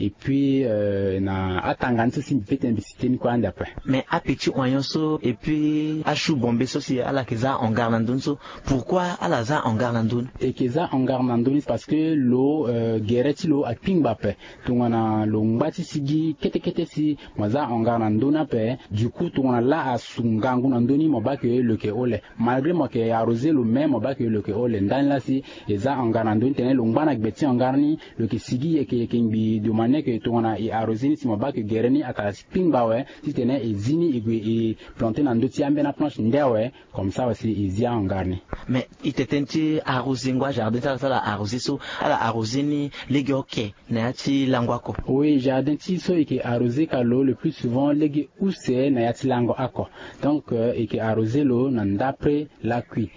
et puis na atangani so si peut investir ni kwa ndape. Mais à petit oyanso et puis à chou bombé so si à la keza en garlandon so pourquoi à la za en garlandon et keza en garlandon parce que l'eau gereti l'eau a pingbape tungana lo ngati sigi kete si maza en garlandon ape du coup tungana la asungangu nandoni moba que le ke ole malgré moi que arroser le même moba que le ke ole ndan la si eza en garlandon tene lo ngana gbeti en garni le ke sigi e ke kingbi de manière que tungana e arroser si moba que gereni aka pingbawe si tene e zini e planter dans d'autres ambe na planche ndewe comme ça aussi izia en garni. Mais il t'était arrosé ngwa jardin ça la arrosé so ala arrosé ni legi ok na yati langwako. Oui, jardin ti so e ke arroser kalo le plus souvent legi use na yati lango ako. Donc e ke arroser lo na ndapre la cuit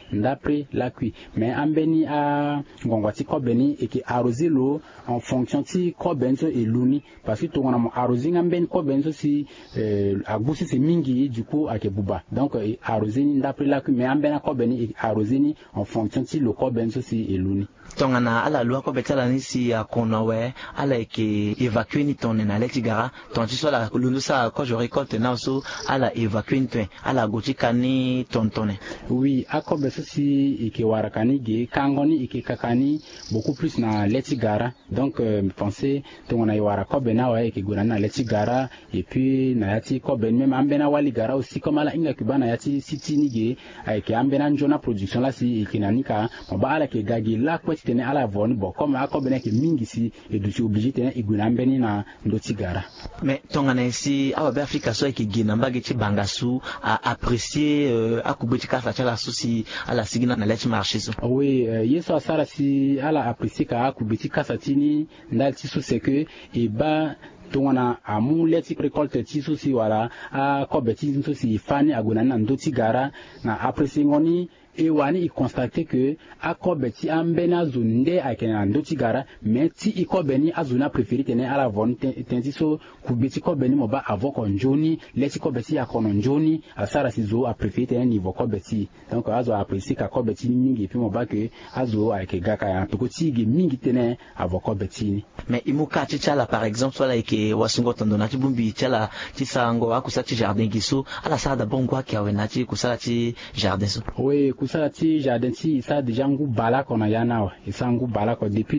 mais ambeni a ngongwati ko beni e ke arroser lo en fonction ti ko benzo e luni parce que to ngona arroser ngambeni ko benzo si agusi se mingi du coup ake buba donc arroser ni ndapre la cuit mais ambena ko beni arroser ni en fonction ti lo ko benzo si e luni. Tongana ala loi ko betala ni si akonawe ala ke évacuer ni ton na letigara ton ti so la lundu sa ko je récolte na so ala évacuer ni ton ala gotika ni tontone. Oui, akobe so si ike warakani ge kangoni ike kakani beaucoup plus na letigara donc pensez tongana iwara kobe na wa ike guna na letigara et puis na yati kobe même ambena wali gara aussi comme ala inga kubana yati city ni ge ike ambena njona production la si ike nanika ba ala ke gagi la ko tene ala voni bo comme akobe na ke mingi si et du obligé tene iguna ambeni na ndotigara. Mais tongana si awa be Afrika so ike gina mbage ti bangasu a apprécier akubetika sa chala souci à la signa na leti marché so. Oui, yeso asara si ala apprécier ka akubetika sa tini ndal ti so c'est que e ba tongana amu leti récolte ti so si wala a kobeti so si fani aguna na ndoti gara na apprécier ngoni et wani i constate que akobeti ambena zunde akena ndoti gara mais ti ikobeni azuna préféré tene ala von tenti so kubeti kobeni moba avoko njoni leti kobeti akono njoni asara si zo a préféré tene niveau kobeti donc azo apprécier ka kobeti mingi puis moba que azo ake gaka ya pekoti ge mingi tene avoko beti. Mais imuka chala par exemple soit là ke wasungo tondona ti bumbi chala ti sango akusa ti jardin giso ala sa da bongo ki awena ti kusala ti jardin so. Oui, kusala ti jardin ti ça déjà ngu bala kona yana wa isa ngu bala ko depuis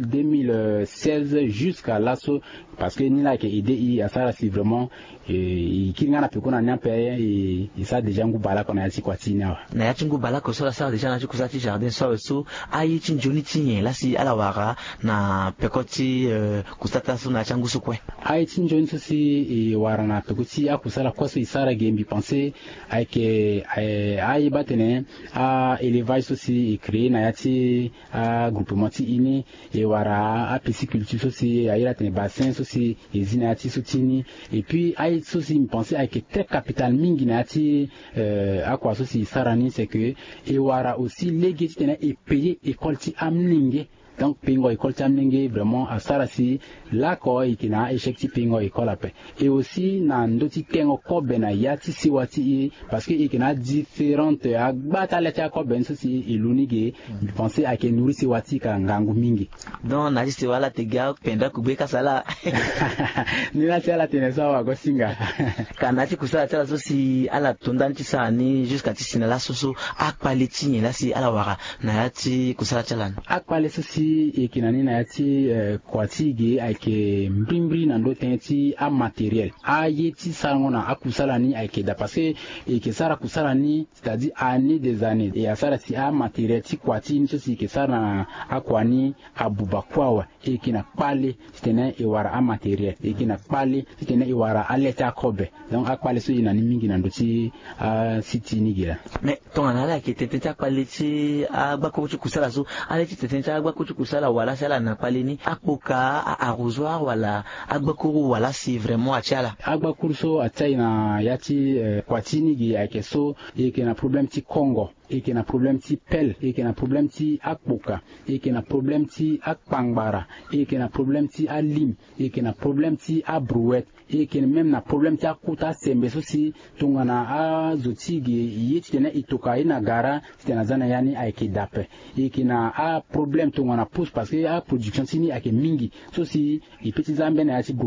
2016 jusqu'à là so parce que ni là que idée asara si vraiment et kinga na pekona nyampe et ça déjà ngu bala kona yati kwa ti na na yati ngu bala ko so la sa déjà na ti kusala ti jardin so ayi ti njoni ti yen la si ala wara na pekoti kusata so na changu so kwe ayi ti njoni so si e wara na pekoti akusala ko so isara gembi penser ay ke ayi batene a élevage aussi créé na yati a groupement ti ini e wara a pisciculture aussi ayira tene bassin aussi ezina yati sotini et puis ay aussi me penser ay ke très capital mingi na yati a quoi aussi sarani c'est que e wara aussi légué tene e payer école ti amninge donc pingo école tamninge vraiment à sarasi la ko ikina échec ti pingo école ape et aussi na ndoti kengo ko bena yati siwati parce que ikina différente agbata la ta ko ben sosi ilunige penser à que nourri siwati ka ngangu mingi donc na jisi wala te ga penda kubeka sala ni la tela tenesa wa go singa kana ti kusala tela sosi ala tondan ti sani jusqu'à ti sinala soso akpaleti ni la si ala wara na yati kusala tela akpale sosi ekinani na yati kwatige ake mbrimbri na ndote ti a matériel a yeti sarangona akusala ni ake da parce que eke sara kusala ni c'est-à-dire année des années et asara ti a matériel ti kwati ni sosi eke sara akwani abuba kwawa ekina pale tene e wara a matériel ekina pale tene e wara a leta kobe donc akpale so ina ni mingi na ndoti a city ni gira mais ton anala ke tete akpale ti agba ko ti kusala so ale ti tete agba ko kusala wala sala na palini apoka arrosoir wala agbakuru wala si vraiment achala agbakuru so ataina yati kwatini gi akeso yeke na problème ti Congo yeke na problème ti pel yeke na problème ti apoka yeke na problème ti akpangbara yeke na problème ti alim yeke na problème ti abrouette yeke même na problème ti akuta sembe so si tungana a zotigi yeti tena itoka ina gara tena zana yani ayeke dape yeke na a problème tungana pousse parce que a production tini ake mingi so si ipeti zambe na yati